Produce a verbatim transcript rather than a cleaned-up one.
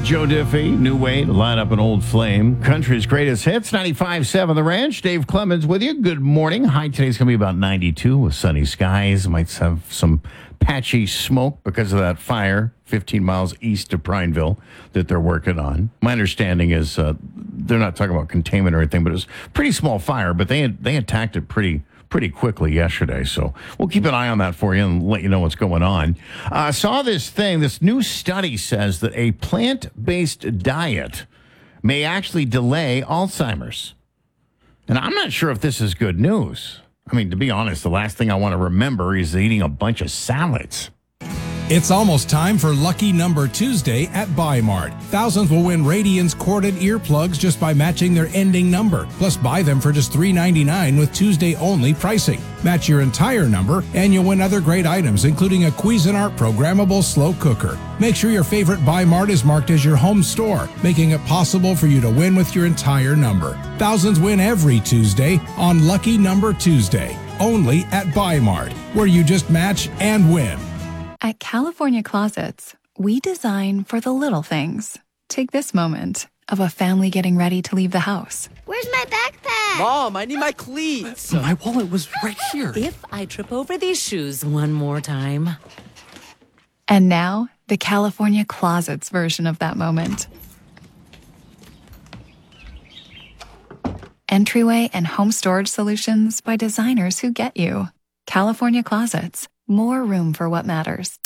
Joe Diffie, New Way to light up an old flame. Country's greatest hits, ninety-five point seven The Ranch. Dave Clemens with you. Good morning. High today's going to be about ninety-two with sunny skies. Might have some patchy smoke because of that fire fifteen miles east of Prineville that they're working on. My understanding is uh, they're not talking about containment or anything, but it was a pretty small fire, but they they attacked it pretty pretty quickly yesterday. So we'll keep an eye on that for you and let you know what's going on. I uh, saw this thing. This new study says that a plant-based diet may actually delay Alzheimer's. And I'm not sure if this is good news. I mean, to be honest, the last thing I want to remember is eating a bunch of salads. It's almost time for Lucky Number Tuesday at Buy Mart. Thousands will win Radiance corded earplugs just by matching their ending number. Plus, buy them for just three ninety-nine with Tuesday-only pricing. Match your entire number, and you'll win other great items, including a Cuisinart programmable slow cooker. Make sure your favorite Buy Mart is marked as your home store, making it possible for you to win with your entire number. Thousands win every Tuesday on Lucky Number Tuesday, only at Buy Mart, where you just match and win. At California Closets, we design for the little things. Take this moment of a family getting ready to leave the house. Where's my backpack? Mom, I need my cleats. My wallet was right here. If I trip over these shoes one more time. And now, the California Closets version of that moment. Entryway and home storage solutions by designers who get you. California Closets. More room for what matters.